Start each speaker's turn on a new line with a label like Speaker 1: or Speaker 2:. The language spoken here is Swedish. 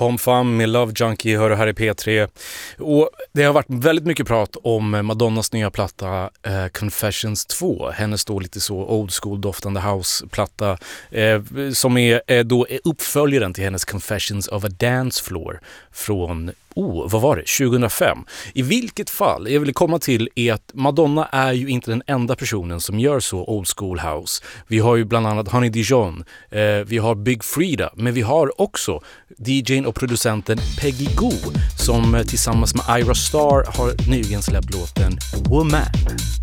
Speaker 1: Pom Fam med Love Junkie hör här i P3. Och det har varit väldigt mycket prat om Madonnas nya platta Confessions 2. Hennes då lite så old school doftande house-platta som är då uppföljaren till hennes Confessions of a Dance Floor från vad var det? 2005. I vilket fall jag vill komma till är att Madonna är ju inte den enda personen som gör så old school house. Vi har ju bland annat Honey Dijon, vi har Big Frida, men vi har också DJ:n och producenten Peggy Gou som tillsammans med Ira Starr har nyligen släppt låten Woman.